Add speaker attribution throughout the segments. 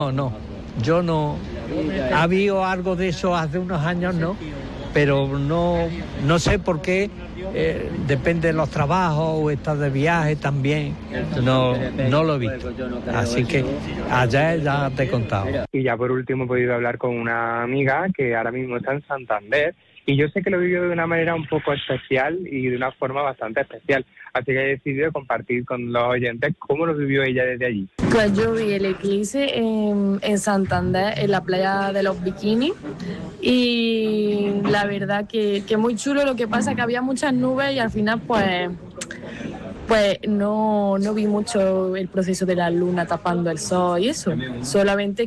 Speaker 1: No, yo no. Ha habido algo de eso hace unos años, ¿no? Pero no sé por qué, depende de los trabajos o estás de viaje también, no lo he visto. Así que allá ya te he contado.
Speaker 2: Y ya por último he podido hablar con una amiga que ahora mismo está en Santander y yo sé que lo vivió de una manera un poco especial y de una forma bastante especial. Así que he decidido compartir con los oyentes cómo lo vivió ella desde allí.
Speaker 3: Pues yo vi el eclipse en Santander, en la playa de los Bikinis, y la verdad que muy chulo. Lo que pasa es que había muchas nubes y al final pues no vi mucho el proceso de la luna tapando el sol y eso. Solamente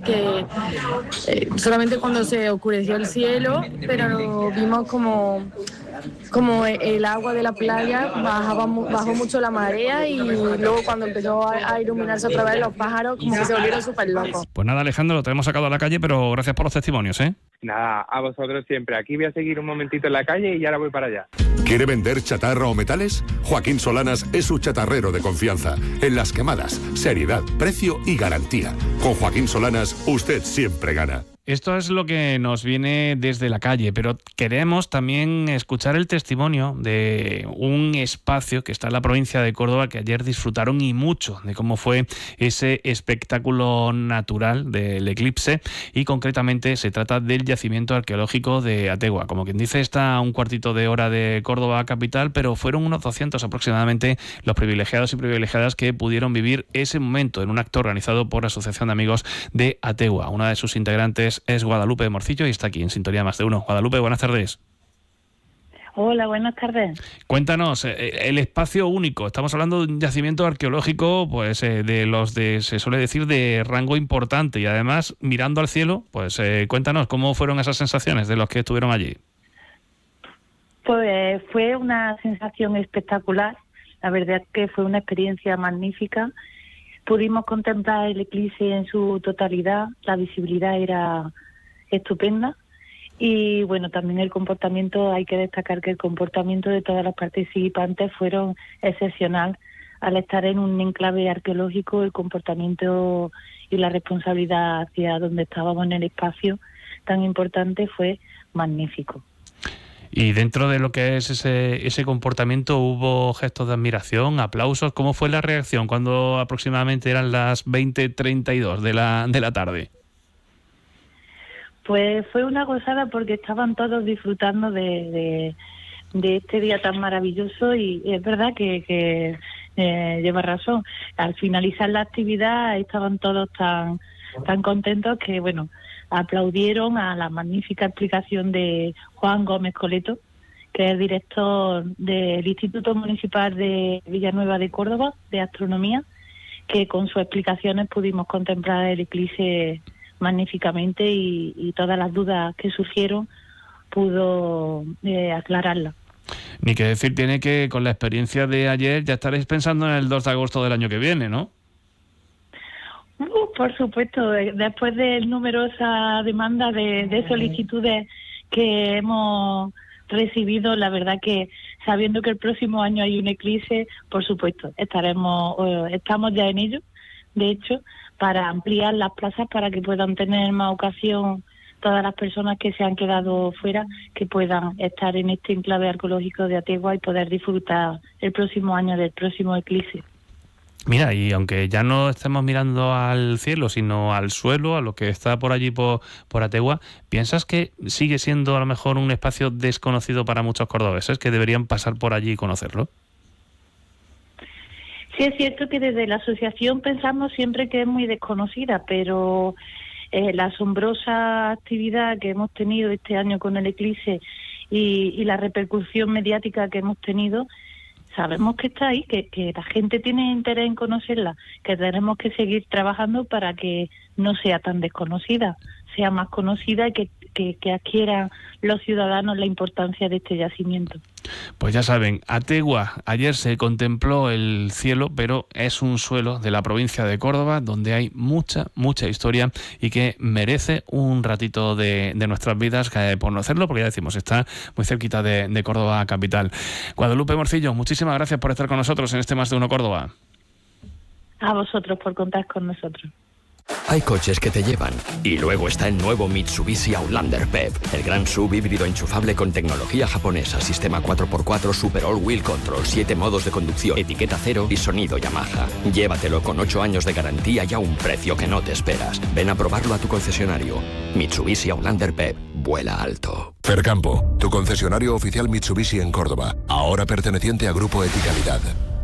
Speaker 3: cuando se oscureció el cielo, pero vimos como el agua de la playa bajó mucho la marea, y luego cuando empezó a iluminarse otra vez, los pájaros como que se volvieron súper locos.
Speaker 4: Pues nada, Alejandro, te hemos sacado a la calle, pero gracias por los testimonios, ¿eh?
Speaker 2: Nada, a vosotros siempre. Aquí voy a seguir un momentito en la calle y ahora voy para allá.
Speaker 5: ¿Quiere vender chatarra o metales? Joaquín Solanas es su chatarrero de confianza. En Las Quemadas, seriedad, precio y garantía. Con Joaquín Solanas, usted siempre gana.
Speaker 4: Esto es lo que nos viene desde la calle, pero queremos también escuchar el testimonio de un espacio que está en la provincia de Córdoba, que ayer disfrutaron y mucho de cómo fue ese espectáculo natural del eclipse, y concretamente se trata del yacimiento arqueológico de Ategua. Como quien dice, está a un cuartito de hora de Córdoba capital, pero fueron unos 200 aproximadamente los privilegiados y privilegiadas que pudieron vivir ese momento en un acto organizado por la Asociación de Amigos de Ategua. Una de sus integrantes es Guadalupe Morcillo y está aquí en Sintonía Más de Uno. Guadalupe, buenas tardes.
Speaker 6: Hola, buenas tardes.
Speaker 4: Cuéntanos, el espacio único. Estamos hablando de un yacimiento arqueológico, pues se suele decir, de rango importante, y además mirando al cielo. Pues cuéntanos cómo fueron esas sensaciones de los que estuvieron allí.
Speaker 6: Pues fue una sensación espectacular. La verdad es que fue una experiencia magnífica. Pudimos contemplar el eclipse en su totalidad, la visibilidad era estupenda, y bueno, también el comportamiento, hay que destacar que el comportamiento de todas las participantes fueron excepcional. Al estar en un enclave arqueológico, el comportamiento y la responsabilidad hacia donde estábamos en el espacio tan importante fue magnífico.
Speaker 4: Y dentro de lo que es ese comportamiento, ¿hubo gestos de admiración, aplausos? ¿Cómo fue la reacción cuando aproximadamente eran las 20:32 de la tarde?
Speaker 6: Pues fue una gozada porque estaban todos disfrutando de este día tan maravilloso, y es verdad que lleva razón. Al finalizar la actividad estaban todos tan contentos que, bueno, aplaudieron a la magnífica explicación de Juan Gómez Coleto, que es director del Instituto Municipal de Villanueva de Córdoba de Astronomía, que con sus explicaciones pudimos contemplar el eclipse magníficamente, y todas las dudas que surgieron pudo aclararlas.
Speaker 4: Ni que decir tiene que con la experiencia de ayer ya estaréis pensando en el 2 de agosto del año que viene, ¿no?
Speaker 6: Por supuesto, después de numerosa demanda de solicitudes que hemos recibido, la verdad que sabiendo que el próximo año hay un eclipse, por supuesto, estamos ya en ello, de hecho, para ampliar las plazas para que puedan tener más ocasión todas las personas que se han quedado fuera, que puedan estar en este enclave arqueológico de Ategua y poder disfrutar el próximo año del próximo eclipse.
Speaker 4: Mira, y aunque ya no estemos mirando al cielo, sino al suelo, a lo que está por allí por Ategua, ¿piensas que sigue siendo a lo mejor un espacio desconocido para muchos cordobeses que deberían pasar por allí y conocerlo?
Speaker 6: Sí, es cierto que desde la asociación pensamos siempre que es muy desconocida, pero la asombrosa actividad que hemos tenido este año con el eclipse y la repercusión mediática que hemos tenido, sabemos que está ahí, que la gente tiene interés en conocerla, que tenemos que seguir trabajando para que no sea tan desconocida, sea más conocida, y que adquieran los ciudadanos la importancia de este yacimiento.
Speaker 4: Pues ya saben, Ategua, ayer se contempló el cielo, pero es un suelo de la provincia de Córdoba donde hay mucha historia y que merece un ratito de nuestras vidas por conocerlo, porque ya decimos, está muy cerquita de Córdoba capital. Guadalupe Morcillo, muchísimas gracias por estar con nosotros en este Más de Uno Córdoba.
Speaker 6: A vosotros por contar con nosotros.
Speaker 7: Hay coches que te llevan. Y luego está el nuevo Mitsubishi Outlander PHEV, el gran SUV híbrido enchufable con tecnología japonesa, sistema 4x4 Super All Wheel Control, 7 modos de conducción, etiqueta cero y sonido Yamaha. Llévatelo con 8 años de garantía y a un precio que no te esperas. Ven a probarlo a tu concesionario. Mitsubishi Outlander PHEV. Vuela alto.
Speaker 5: Fercampo, tu concesionario oficial Mitsubishi en Córdoba, ahora perteneciente a Grupo Eticalidad.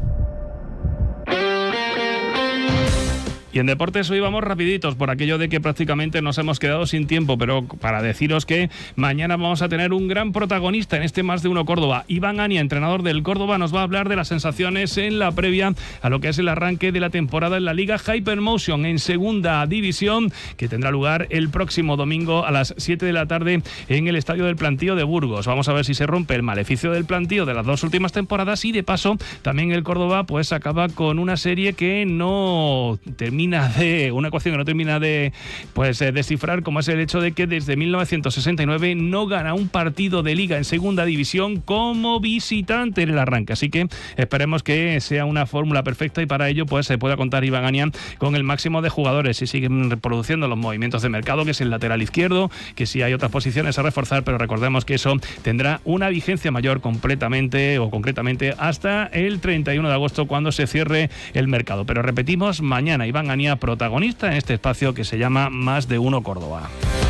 Speaker 4: Y en deportes hoy vamos rapiditos por aquello de que prácticamente nos hemos quedado sin tiempo, pero para deciros que mañana vamos a tener un gran protagonista en este Más de Uno Córdoba. Iván Ania, entrenador del Córdoba, nos va a hablar de las sensaciones en la previa a lo que es el arranque de la temporada en la Liga Hypermotion en segunda división, que tendrá lugar el próximo domingo a las 7 de la tarde en el Estadio del Plantío de Burgos. Vamos a ver si se rompe el maleficio del plantío de las 2 últimas temporadas y de paso también el Córdoba pues acaba con una serie que no termina una ecuación que no termina de descifrar, como es el hecho de que desde 1969 no gana un partido de liga en segunda división como visitante en el arranque, así que esperemos que sea una fórmula perfecta y para ello pues se pueda contar Iván Anián con el máximo de jugadores y siguen reproduciendo los movimientos de mercado, que es el lateral izquierdo, que sí hay otras posiciones a reforzar, pero recordemos que eso tendrá una vigencia mayor concretamente hasta el 31 de agosto cuando se cierre el mercado, pero repetimos, mañana Iván Ania protagonista en este espacio que se llama Más de Uno Córdoba.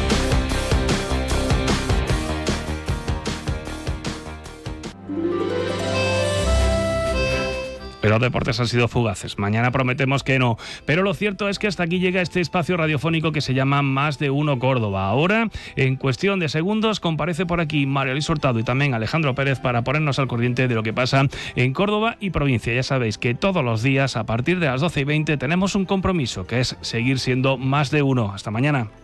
Speaker 4: Pero los deportes han sido fugaces. Mañana prometemos que no. Pero lo cierto es que hasta aquí llega este espacio radiofónico que se llama Más de Uno Córdoba. Ahora, en cuestión de segundos, comparece por aquí María Luis Hurtado y también Alejandro Pérez para ponernos al corriente de lo que pasa en Córdoba y provincia. Ya sabéis que todos los días, a partir de las 12:20, tenemos un compromiso, que es seguir siendo Más de Uno. Hasta mañana.